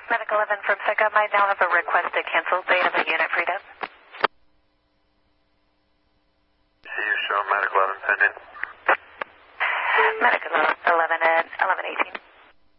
Medic 11 from SECA might now have a request to cancel. They have a unit freed up. See you, show Medic 11 pending.